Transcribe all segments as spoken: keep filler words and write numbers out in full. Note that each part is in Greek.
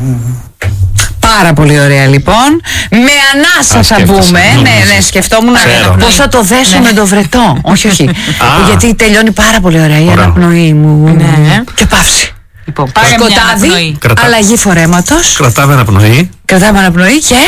Πάρα πολύ ωραία λοιπόν. Με ανάσα θα μπούμε. Ναι, ναι, σκεφτόμουν πώς θα το δέσω με το βρετό. Όχι, όχι. Γιατί τελειώνει πάρα πολύ ωραία η αναπνοή μου. Και παύση. Λοιπόν, σκοτάδι, αλλαγή φορέματος. Κρατάμε αναπνοή. Κρατάμε αναπνοή και...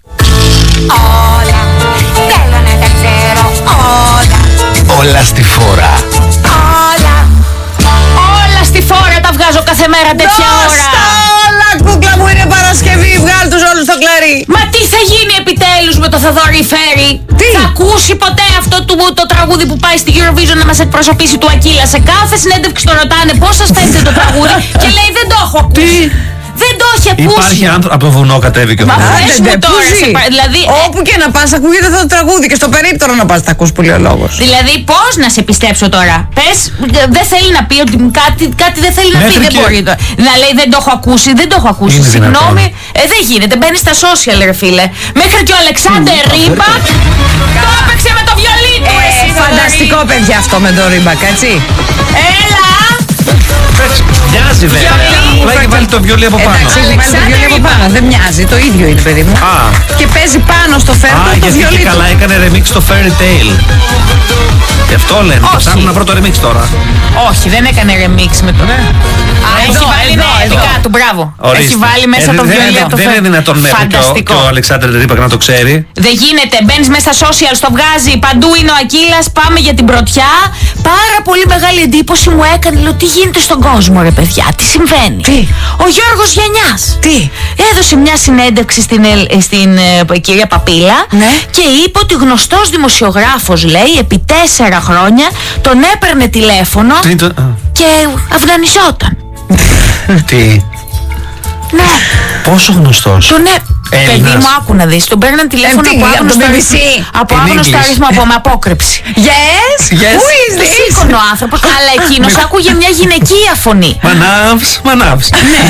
Όλα, θέλω να τα ξέρω όλα. Όλα στη φόρα. Όλα, όλα στη φόρα τα βγάζω κάθε μέρα τέτοια ώρα. Όλα, κούκλα μου, είναι Παρασκευή, βγάλ τους όλους στο κλαρί. Μα τι θα γίνει επιτέλους με το Θοδωρή Φέρι? Τι? Θα ακούσει ποτέ αυτό το, το τραγούδι που πάει στη Eurovision να μας εκπροσωπήσει του Ακύλα? Σε κάθε συνέντευξη τον ρωτάνε πώς σας φαίνεται το τραγούδι και λέει δεν το έχω ακούσει. Δεν το έχει ακούσει. Υπάρχει άνθρωπο από το βουνό κατέβηκε. Μα πες μου τώρα, σε, δηλαδή, όπου και να πας ακούγεται αυτό το τραγούδι και στο περίπτερο να πας θα ακούς πολύ ο λόγος. Δηλαδή πώς να σε πιστέψω τώρα? Πες, δεν θέλει να πει ότι κάτι, κάτι δεν θέλει να πει, δεν μπορεί τώρα. Να λέει δεν το έχω ακούσει, δεν το έχω ακούσει. Είναι Συγγνώμη, ε, δεν γίνεται, μπαίνει στα social ρε φίλε. Μέχρι και ο Αλεξάνδερ Ρίμπακ το έπαιξε με το βιολί του. Ε, φανταστικό παιδιά αυτό με το Ρίμπακ, έτσι. Έλα! Μοιάζει βέβαια. Απλά έχει βάλει το βιολί από πάνω. Εντάξει, έχει βάλει το βιολί από πάνω. Δεν μοιάζει, το ίδιο είναι παιδί μου. Α. Και παίζει πάνω στο φέρτο το γιατί βιολί και του. καλά έκανε remix το Fairy Tail. Γι' αυτό λένε. Ψάχνουν να βρω το remix τώρα. Όχι, δεν έκανε remix με το... Ναι. Α, έχει βάλει ναι, δικά του, μπράβο. Έχει βάλει μέσα το βιολί από το Δεν είναι δυνατόν μέχρι και ο Αλεξάνδρ Ρίμπακ να το ξέρει. Δεν γίνεται, μπαίνεις μέσα στα social, στο βγάζει, παντού είναι ο Ακύλας, πάμε για την πρωτιά. Πάρα πολύ μεγάλη εντύπωση μου έκανε, λέω τι γίνεται στον κόσμο ρε παιδιά, τι συμβαίνει? Τι? Ο Γιώργος Γιαννιάς. Τι? Έδωσε μια συνέντευξη στην, στην ε, κυρία Παπίλα, ναι, και είπε ότι γνωστός δημοσιογράφος, λέει, επί τέσσερα χρόνια τον έπαιρνε τηλέφωνο το... και αυγανιζόταν. Τι? Ναι. Πόσο γνωστός? Τον ε... Έλληνας. Παιδί μου, άκου να δεις, τον παίρναν τηλέφωνο Ε, από τι, άγνωστο από το αριθμό. μπι μπι σι. Από In άγνωστο English. αριθμό, από με απόκρυψη. Yes, Yes. who is Το this? σήκωνε ο άνθρωπος, αλλά εκείνος άκουγε μια γυναικεία φωνή. Μανάβς, μανάβς.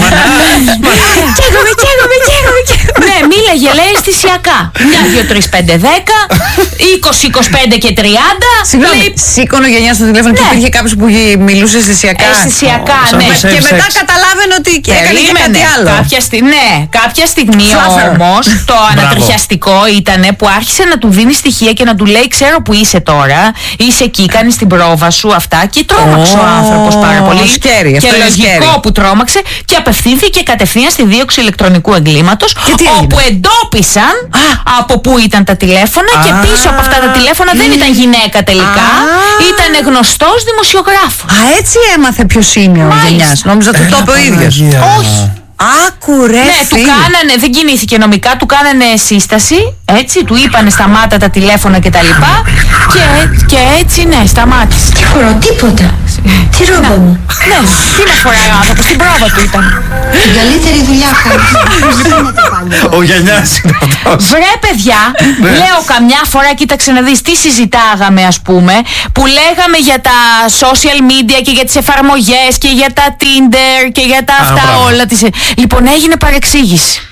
Καίγομαι, καίγομαι, καίγομαι. Ναι, μίλαγε, λέει, αισθησιακά. Μια, δύο, τρεις, πέντε, δέκα, είκοσι, είκοσι πέντε και τριάντα. Συγγνώμη, σήκωνε ο Γιαννιάς στο τηλέφωνο και Ναι. υπήρχε κάποιος που μιλούσε αισθησιακά. Αισθησιακά, σαν ναι. το Και safe μετά sex. καταλάβαινε ότι έκανε και Περίμενε. κάτι άλλο. Κάποια στιγμή, ναι, κάποια στιγμή Fluffer. όμως το ανατριχιαστικό ήταν που άρχισε να του δίνει στοιχεία και να του λέει ξέρω που είσαι τώρα, είσαι εκεί, κάνεις την πρόβα σου αυτά και τρόμαξε ο Ω, άνθρωπος πάρα πολύ. scary, αυτό Και είναι λογικό scary. που τρόμαξε και απευθύνθηκε κατευθείαν στη δίωξη ηλεκτρονικού εγκλήματος, Και τι όπου έγινε? εντόπισαν από πού ήταν τα τηλέφωνα και Α. πίσω από αυτά τα τηλέφωνα δεν ήταν γυναίκα τελικά, Α. ήταν γνωστός δημοσιογράφος. Α, έτσι έμαθε ποιος είναι ο Μάλιστα. Γιαννιάς. Νόμιζα του το είπε ο ίδιος. Όχι. Άκου ρε Ναι, του φίλε. κάνανε, δεν κινήθηκε νομικά, του κάνανε σύσταση, έτσι, του είπανε σταμάτα τα τηλέφωνα και τα λοιπά και, και έτσι ναι, σταμάτησε. τι φορώ, τίποτα. Τι ρόμπα μου. Ναι, τι να φοράει ο άνθρωπος, στην πρόβα του ήταν. Την καλύτερη δουλειά κάνει. Πώς γίνεται πάντα. Ο Γιαννιάς είναι αυτός. Βρε παιδιά, λέω καμιά φορά, κοίταξε να δεις τι συζητάγαμε ας πούμε, που λέγαμε για τα social media και για τις εφαρμογές και για τα Tinder και για τα αυτά μπράβο. όλα τις... Λοιπόν, έγινε παρεξήγηση.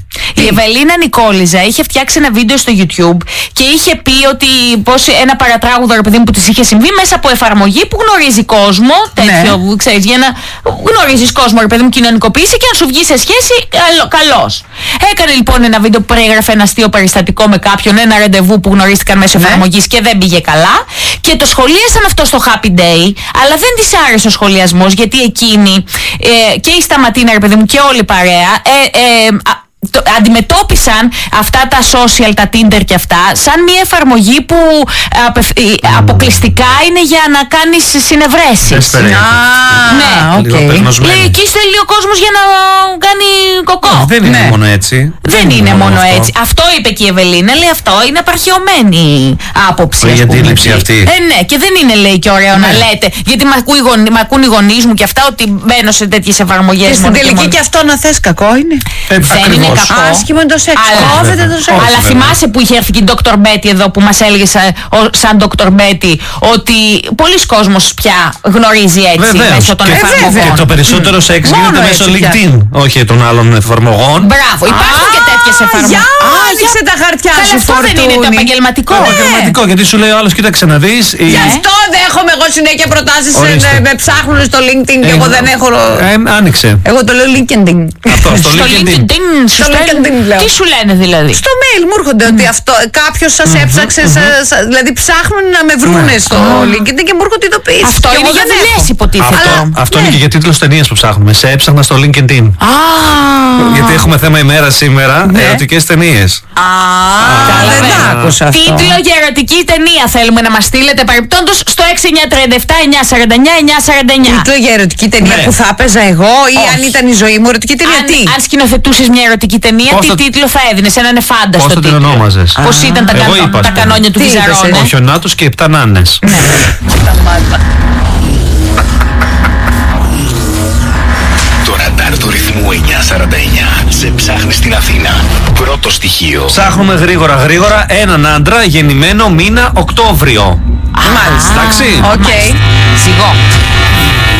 Η Ευελίνα Νικόλιζα είχε φτιάξει ένα βίντεο στο YouTube και είχε πει ότι πως ένα παρατράγουδο ρε παιδί μου που της είχε συμβεί μέσα από εφαρμογή που γνωρίζει κόσμο, τέτοιο, Ναι. ξέρεις, για να γνωρίζεις κόσμο ρε παιδί μου, κοινωνικοποίηση και να σου βγει σε σχέση καλ, καλώς. Έκανε λοιπόν ένα βίντεο που περιγράφε ένα αστείο περιστατικό με κάποιον, ένα ραντεβού που γνωρίστηκαν μέσω Ναι. εφαρμογής και δεν πήγε καλά και το σχολίασαν αυτό στο Happy Day, αλλά δεν της άρεσε ο σχολιασμός γιατί εκείνη ε, και η Σταματίνα ρε παιδί μου και όλη η παρέα ε, ε, α, το, αντιμετώπισαν αυτά τα social, τα Tinder και αυτά σαν μια εφαρμογή που απευ, ε, αποκλειστικά είναι για να κάνεις συνευρέσεις. Desperate. Ναι. οκ. Λίγο απεγνωσμένη. Λέει εκεί στέλνει ο κόσμος για να κάνει κοκό. Όχι, δεν είναι Ναι. μόνο έτσι. Δεν είναι μόνο αυτό. έτσι. Αυτό είπε και η Ευελίνα. Λέει αυτό είναι απαρχαιωμένη άποψη. Η ας πούμε, αντίληψη εκεί. αυτή. Ε, ναι, και δεν είναι λέει και ωραίο να λέτε. Γιατί μ' ακούει γονι- μ' ακούν οι γονείς μου και αυτά ότι μπαίνω σε τέτοιες εφαρμογές. Και στην μόνο και τελική μόνο. και αυτό να θες κακό είναι. Ε, Δεν είναι ακριβώς. κακό. Άσχημο είναι το σεξ. Αλλά- Κόβεται το σεξ. Αλλά βέβαια. θυμάσαι που είχε έρθει και η ντόκτορ Μπέτι εδώ που μας έλεγε σαν, ο- σαν ντόκτορ Μπέτι ότι πολλοί κόσμος πια γνωρίζει έτσι Βεβαίως. μέσω των Και- εφαρμογών. Και το περισσότερο σεξ Μόνο γίνεται μέσω έτσι πια. LinkedIn, όχι των άλλων εφαρμογών. Μπράβο, υπάρχουν και τέτοιες κάποιες εφαρμογές. Για άνοιξε τα χαρτιά Καλά, σου, αυτό δεν είναι το Φορτούνη. επαγγελματικό. Το επαγγελματικό, γιατί σου λέει ο άλλος, κοίταξε να δεις. η- Γι' αυτό δέχομαι εγώ συνέχεια προτάσεις ε, Ορίστε. με ψάχνουν στο LinkedIn και Ε, εγώ δεν έχω. Ε, άνοιξε. Εγώ το λέω LinkedIn. Αυτό, στο Στο LinkedIn. LinkedIn σου Στο στέλνουν- LinkedIn λέω. Τι σου λένε δηλαδή? Στο mail μου έρχονται ότι αυτό κάποιο σα έψαξε, σα- σα- δηλαδή ψάχνουν να με βρούνε στο LinkedIn και μου έρχονται ειδοποιήσεις. Αυτό Και είναι εγώ για δεν έχω. δουλειές υποτίθεται. Αυτό, Αλλά- αυτό ναι. είναι και για τίτλος ταινίας που ψάχνουμε. Σε έψαχνα στο LinkedIn. Α, Γιατί έχουμε θέμα ημέρα σήμερα, Ναι. ερωτικές ταινίες. Α, δεν βέβαια. τα άκουσα αυτό. Τίτλο για ερωτική ταινία θέλουμε να μας στείλετε παρεπτόντως στο έξι εννιά τρία επτά εννιά σαράντα εννιά εννιά σαράντα εννιά. Τίτλο για ερωτική ταινία Ναι. που θα έπαιζα εγώ ή Όχι. αν ήταν η ζωή μου ερωτική ταινία. Αν, Τι. αν σκηνοθετούσες μια ερωτική ταινία, Πώς τι θα- τίτλο θα έδινες? Έναν εφάνταστο Πώς θα την τίτλο. ονόμαζες? Πώς ήταν τα, Εγώ κανο- είπα, τα ας πούμε. κανόνια του Τι είπες Βυζαρώνε? εσύ? Ο Χιονάτος και οι επτά νάνες. Το ραντάρ του ρυθμού εννιακόσια σαράντα εννιά σε ψάχνει στην Αθήνα. Πρώτο στοιχείο. Ψάχνουμε γρήγορα γρήγορα έναν άντρα γεννημένο μήνα Οκτώβριο. Μάλιστα. Εντάξει. Οκ. Σιγό.